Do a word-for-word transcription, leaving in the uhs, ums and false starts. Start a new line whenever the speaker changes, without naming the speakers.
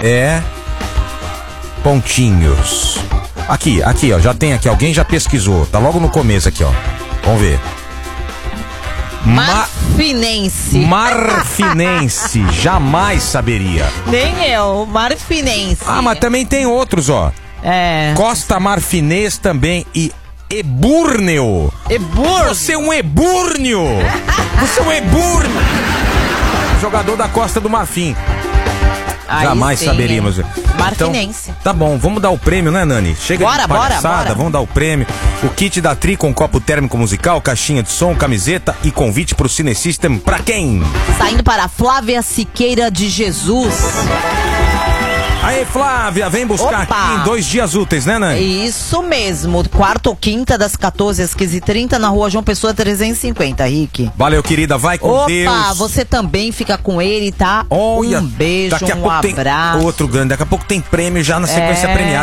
é pontinhos. Aqui, aqui, ó, já tem aqui, alguém já pesquisou, tá logo no começo aqui, ó. Vamos ver.
Marfinense.
Marfinense, jamais saberia.
Nem eu, marfinense.
Ah, mas também tem outros, ó.
É.
Costa Marfinês também e ebúrneo.
Ebúrneo.
Você é um ebúrneo. Você é um ebúrneo. Jogador da Costa do Marfim.
Aí
Jamais
sim,
saberíamos.
Marfinense.
Então, tá bom, vamos dar o prêmio, né, Nani? Chega
Bora,
de
bora,
palhaçada,
bora.
vamos dar o prêmio. O kit da Tri com copo térmico musical, caixinha de som, camiseta e convite pro Cine System pra quem?
Saindo para Flávia Siqueira de Jesus.
Aê, Flávia, vem buscar
Opa.
aqui em dois dias úteis, né, Nani?
Isso mesmo, quarta ou quinta, das quatorze às quinze e trinta, na rua João Pessoa trezentos e cinquenta, Rick.
Valeu, querida, vai com
Opa,
Deus.
você também fica com ele, tá?
Olha,
um beijo,
daqui a
um
pouco
abraço.
tem outro grande, daqui a pouco tem prêmio já na sequência
É.
premiada.